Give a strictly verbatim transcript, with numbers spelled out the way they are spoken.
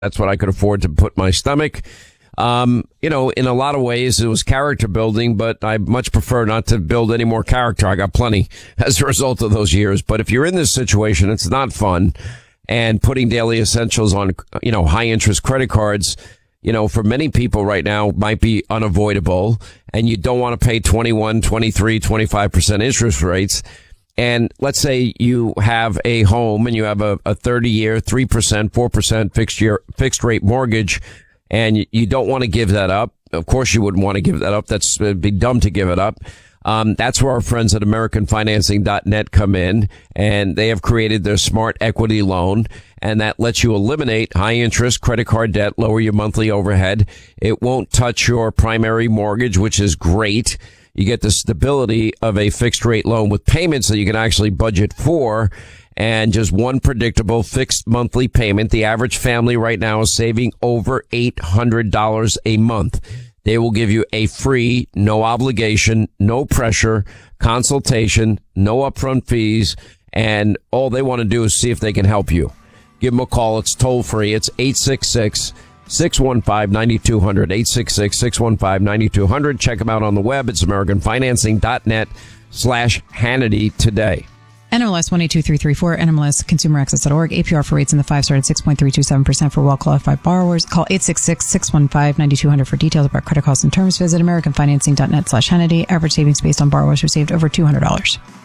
That's what I could afford to put my stomach. Um, you know, in a lot of ways, it was character building, but I much prefer not to build any more character. I got plenty as a result of those years. But if you're in this situation, it's not fun. And putting daily essentials on, you know, high interest credit cards, you know, for many people right now might be unavoidable. And you don't want to pay twenty-one, twenty-three, twenty-five percent interest rates. And let's say you have a home and you have a, a thirty year, three percent, four percent fixed year, fixed rate mortgage, and you, you don't want to give that up. Of course you wouldn't want to give that up. That's, it'd be dumb to give it up. Um, that's where our friends at American Financing dot net come in, and they have created their Smart Equity Loan, and that lets you eliminate high interest credit card debt, lower your monthly overhead. It won't touch your primary mortgage, which is great. You get the stability of a fixed rate loan with payments that you can actually budget for, and just one predictable fixed monthly payment. The average family right now is saving over eight hundred dollars a month. They will give you a free, no obligation, no pressure consultation, no upfront fees, and all they want to do is see if they can help you. Give them a call. It's toll free. It's eight six six, six one five, nine two zero zero, eight six six, six one five, nine two zero zero. Check them out on the web. It's American Financing dot net slash Hannity today. N M L S one eight two three three four, N M L S consumer access dot org. A P R for rates in the five star at six point three two seven percent for well-qualified borrowers. Call eight six six, six one five, nine two zero zero for details about credit costs and terms. Visit American Financing dot net slash Hannity. Average savings based on borrowers who saved over two hundred dollars.